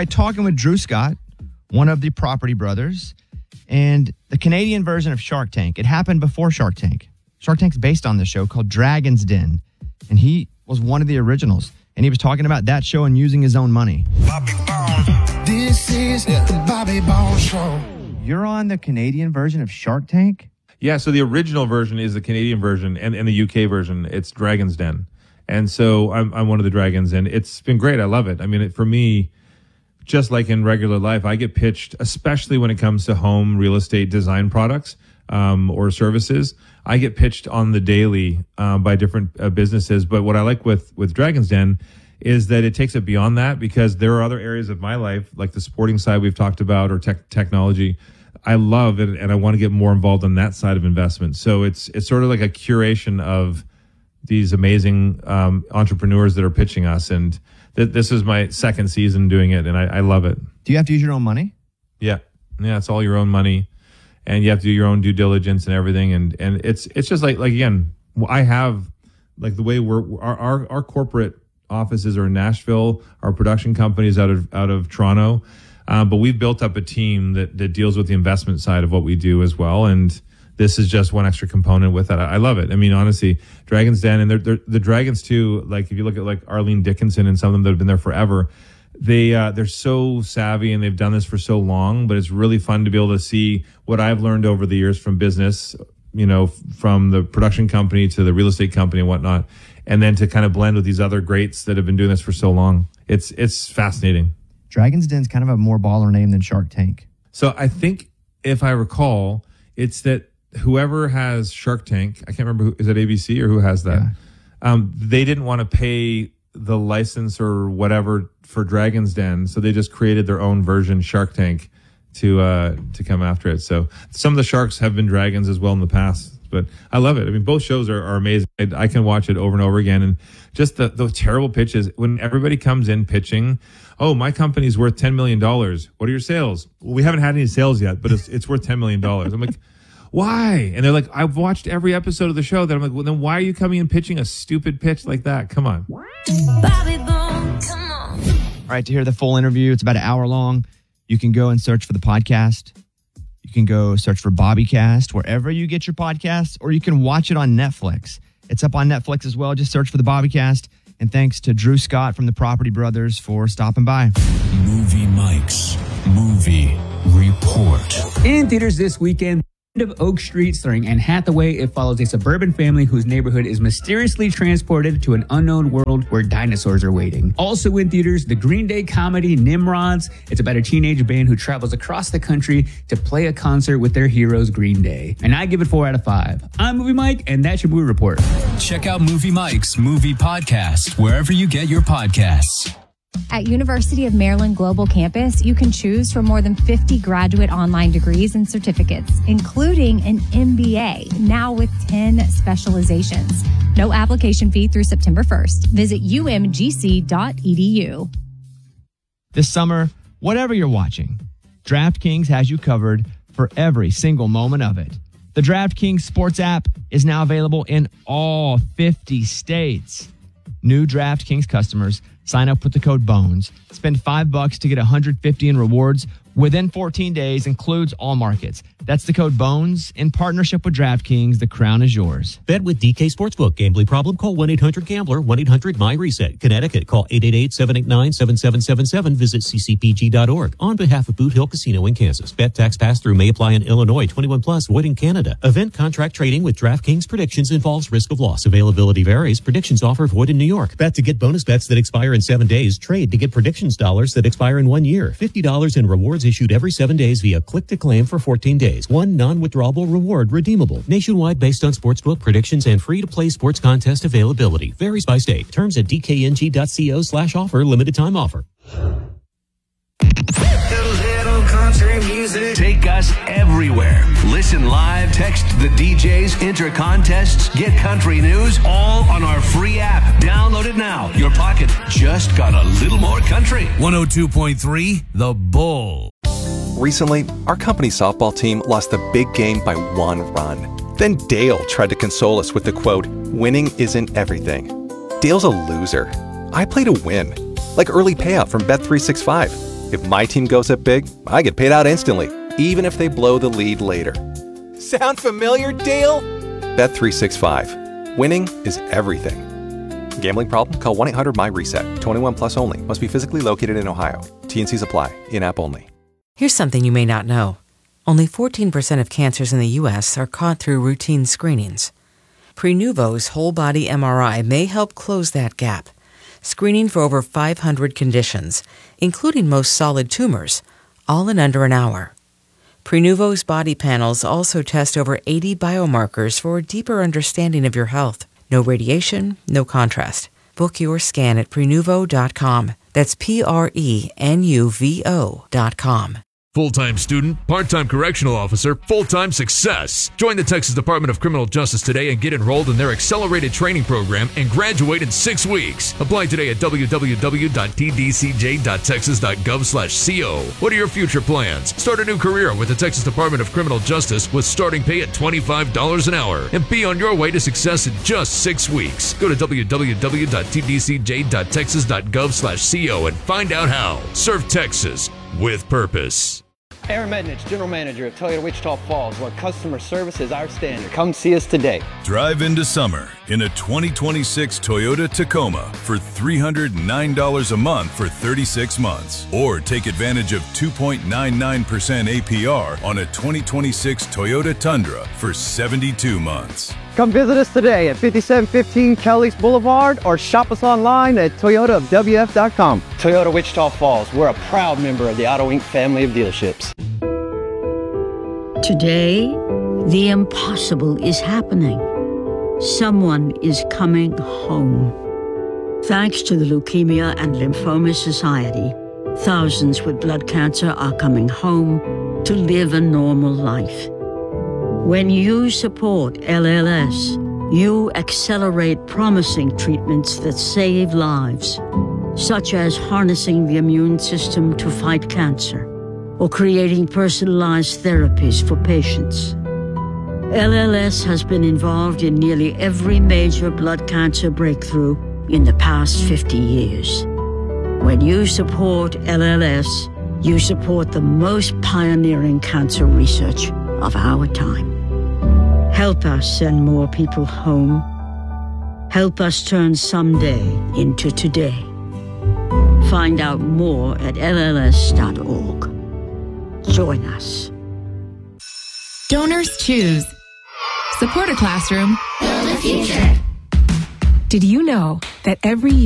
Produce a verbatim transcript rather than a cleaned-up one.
right, talking with Drew Scott, one of the Property Brothers, and the Canadian version of Shark Tank. It happened before Shark Tank. Shark Tank's based on the show called Dragon's Den, and he was one of the originals. And he was talking about that show and using his own money. Bobby Bones. This is the Bobby Bones Show. You're on the Canadian version of Shark Tank? Yeah, so the original version is the Canadian version, and, and the U K version, it's Dragon's Den. And so I'm I'm one of the dragons, and it's been great. I love it. I mean, it, for me, just like in regular life, I get pitched, especially when it comes to home real estate design products um, or services. I get pitched on the daily uh, by different uh, businesses. But what I like with, with Dragon's Den is that it takes it beyond that, because there are other areas of my life, like the sporting side we've talked about, or tech technology. I love it, and I want to get more involved on that side of investment. So it's it's sort of like a curation of these amazing um, entrepreneurs that are pitching us. And th- this is my second season doing it, and I, I love it. Do you have to use your own money? Yeah. Yeah, it's all your own money. And you have to do your own due diligence and everything. And, and it's it's just like, like again, I have, like the way we're, our, our, our corporate offices are in Nashville, our production companies out of out of Toronto. Uh, but we've built up a team that, that deals with the investment side of what we do as well. And this is just one extra component with that. I, I love it. I mean, honestly, Dragon's Den, and they're, they're, the Dragons too, like if you look at like Arlene Dickinson and some of them that have been there forever, They, uh, they're so savvy, and they've done this for so long, but it's really fun to be able to see what I've learned over the years from business, you know, from the production company to the real estate company and whatnot, and then to kind of blend with these other greats that have been doing this for so long. It's, it's fascinating. Dragon's Den's kind of a more baller name than Shark Tank. So I think, if I recall, it's that whoever has Shark Tank, I can't remember, who, is it A B C or who has that? Yeah. Um, they didn't want to pay the license or whatever for Dragon's Den, so they just created their own version, Shark Tank, to uh to come after it. So some of the sharks have been dragons as well in the past, but I love it. I mean, both shows are, are amazing. I, I can watch it over and over again, and just the the terrible pitches when everybody comes in pitching. Oh, my company's worth ten million dollars. What are your sales? Well, we haven't had any sales yet, but it's it's worth ten million dollars. I'm like, why? And they're like, I've watched every episode of the show. That I'm like, well, then why are you coming and pitching a stupid pitch like that? Come on. Bobby Bones, come on. All right, to hear the full interview, it's about an hour long. You can go and search for the podcast. You can go search for Bobbycast wherever you get your podcasts, or you can watch it on Netflix. It's up on Netflix as well. Just search for the Bobbycast. And thanks to Drew Scott from the Property Brothers for stopping by. Movie Mike's Movie Report. In theaters this weekend, of Oak Street, starring Anne Hathaway. It follows a suburban family whose neighborhood is mysteriously transported to an unknown world where dinosaurs are waiting. Also in theaters, the Green Day comedy Nimrods. It's about a teenage band who travels across the country to play a concert with their heroes, Green Day. And I give it four out of five. I'm Movie Mike, and that's your movie report. Check out Movie Mike's Movie Podcast wherever you get your podcasts. At University of Maryland Global Campus, you can choose from more than fifty graduate online degrees and certificates, including an M B A, now with ten specializations. No application fee through September first. Visit U M G C dot E D U. This summer, whatever you're watching, DraftKings has you covered for every single moment of it. The DraftKings Sports app is now available in all fifty states. New DraftKings customers sign up with the code BONES. Spend five bucks to get one hundred fifty in rewards within fourteen days, includes all markets. That's the code BONES in partnership with DraftKings. The crown is yours. Bet with D K Sportsbook. Gambling problem? Call one eight hundred gambler, one eight hundred my reset. Connecticut, call eight eight eight, seven eight nine, seven seven seven seven. Visit c c p g dot org. On behalf of Boot Hill Casino in Kansas. Bet tax pass-through may apply in Illinois. twenty-one plus, void in Canada. Event contract trading with DraftKings predictions involves risk of loss. Availability varies. Predictions offer void in New York. Bet to get bonus bets that expire in seven days. Trade to get predictions dollars that expire in one year. fifty dollars in rewards issued every seven days via click to claim for fourteen days. One non-withdrawable reward redeemable. Nationwide based on sportsbook predictions and free-to-play sports contest availability. Varies by state. Terms at d k n g dot co slash offer. Limited time offer. Take us everywhere. Listen live, text the D Js, enter contests, get country news, all on our free app. Download it now. Your pocket just got a little more country. one oh two point three The Bull. Recently, our company softball team lost the big game by one run. Then Dale tried to console us with the quote, "Winning isn't everything." Dale's a loser. I play to win, like early payout from Bet three sixty-five. If my team goes up big, I get paid out instantly, even if they blow the lead later. Sound familiar, Dale? Bet three sixty-five. Winning is everything. Gambling problem? Call one eight hundred my reset. twenty-one plus only. Must be physically located in Ohio. T N Cs apply. In-app only. Here's something you may not know. Only fourteen percent of cancers in the U S are caught through routine screenings. Prenuvo's whole-body M R I may help close that gap, screening for over five hundred conditions, including most solid tumors, all in under an hour. Prenuvo's body panels also test over eighty biomarkers for a deeper understanding of your health. No radiation, no contrast. Book your scan at Prenuvo dot com. That's P R E N U V O dot com. Full-time student, part-time correctional officer, full-time success. Join the Texas Department of Criminal Justice today and get enrolled in their accelerated training program and graduate in six weeks. Apply today at w w w dot t d c j dot texas dot gov slash co. What are your future plans? Start a new career with the Texas Department of Criminal Justice with starting pay at twenty-five dollars an hour and be on your way to success in just six weeks. Go to w w w dot t d c j dot texas dot gov slash co and find out how. Serve Texas with purpose. Aaron Mednich, General Manager at Toyota Wichita Falls, where customer service is our standard. Come see us today. Drive into summer in a twenty twenty-six Toyota Tacoma for three hundred nine dollars a month for thirty-six months. Or take advantage of two point nine nine percent A P R on a twenty twenty-six Toyota Tundra for seventy-two months. Come visit us today at fifty-seven fifteen Kelly's Boulevard or shop us online at toyota of w f dot com. Toyota Wichita Falls, we're a proud member of the Auto Incorporated family of dealerships. Today, the impossible is happening. Someone is coming home. Thanks to the Leukemia and Lymphoma Society, thousands with blood cancer are coming home to live a normal life. When you support L L S, you accelerate promising treatments that save lives, such as harnessing the immune system to fight cancer or creating personalized therapies for patients. L L S has been involved in nearly every major blood cancer breakthrough in the past fifty years. When you support L L S, you support the most pioneering cancer research of our time. Help us send more people home. Help us turn someday into today. Find out more at L L S dot org. Join us. Donors choose. Support a classroom. Build a future. Did you know that every year